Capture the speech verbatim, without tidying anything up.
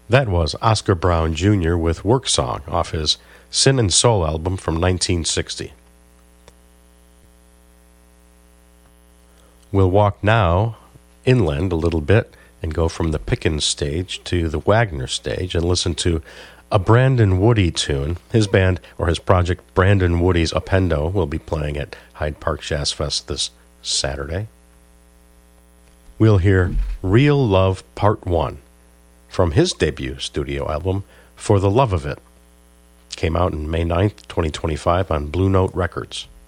That was Oscar Brown Junior with Work Song off his Sin and Soul album from nineteen sixty. We'll walk now inland a little bit and go from the Pickens stage to the Wagner stage and listen to a Brandon Woody tune. His band, or his project, Brandon Woody's Appendo, will be playing at Hyde Park Jazz Fest this Saturday. We'll hear Real Love Part one from his debut studio album, For the Love of It. Came out on May ninth, twenty twenty-five on Blue Note Records.